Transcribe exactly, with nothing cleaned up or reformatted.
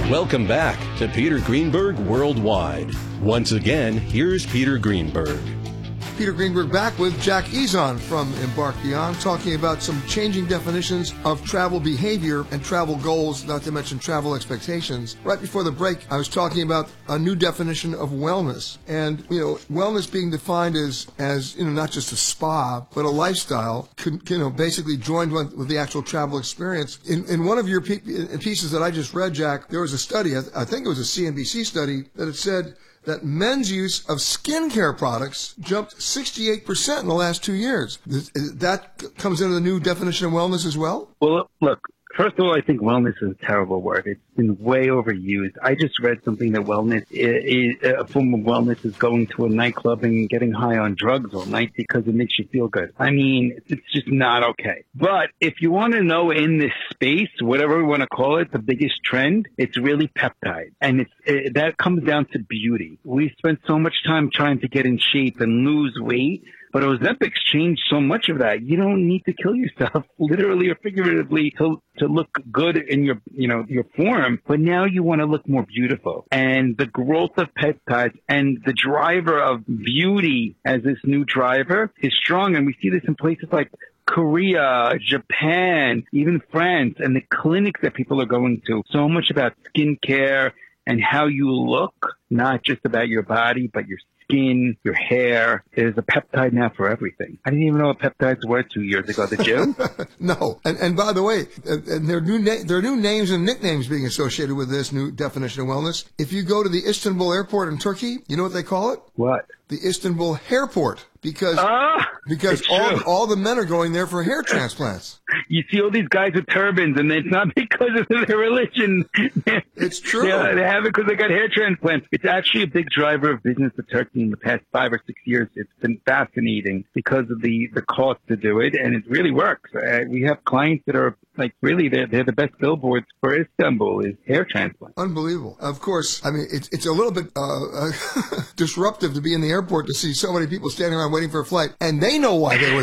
Welcome back to Peter Greenberg Worldwide. Once again, here's Peter Greenberg. Peter Greenberg back with Jack Ezon from Embark Beyond, talking about some changing definitions of travel behavior and travel goals, not to mention travel expectations. Right before the break, I was talking about a new definition of wellness. And, you know, wellness being defined as, as you know, not just a spa, but a lifestyle, you know, basically joined with, with the actual travel experience. In, in one of your pe- pieces that I just read, Jack, there was a study, I, I think it was a C N B C study, that it said that men's use of skincare products jumped sixty-eight percent in the last two years. That comes into the new definition of wellness as well? Well, look, first of all, I think wellness is a terrible word. It's been way overused. I just read something that wellness is, is a form of wellness is going to a nightclub and getting high on drugs all night because it makes you feel good. I mean, it's just not okay. But if you want to know in this space, whatever we want to call it, the biggest trend, it's really peptides. And it's it, that comes down to beauty. We spent so much time trying to get in shape and lose weight. But Ozempic's changed so much of that. You don't need to kill yourself, literally or figuratively, to to look good in your, you know, your form. But now you want to look more beautiful. And the growth of peptides and the driver of beauty as this new driver is strong. And we see this in places like Korea, Japan, even France, and the clinics that people are going to. So much about skincare and how you look, not just about your body, but your skin, your hair. There's a peptide now for everything. I didn't even know what peptides were two years ago. Did you? No. And, and by the way, and there are new na- there are new names and nicknames being associated with this new definition of wellness. If you go to the Istanbul airport in Turkey, you know what they call it? What? The Istanbul Hairport. Because ah, because all all the men are going there for hair transplants. You see all these guys with turbans, and it's not because of their religion. It's true. Yeah, they have it because they got hair transplants. It's actually a big driver of business to Turkey in the past five or six years. It's been fascinating because of the, the cost to do it, and it really works. Uh, we have clients that are like, really, they're, they're the best billboards for Istanbul is hair transplant. Unbelievable. Of course, I mean, it's, it's a little bit uh, uh, disruptive to be in the airport to see so many people standing around waiting for a flight, and they know why they were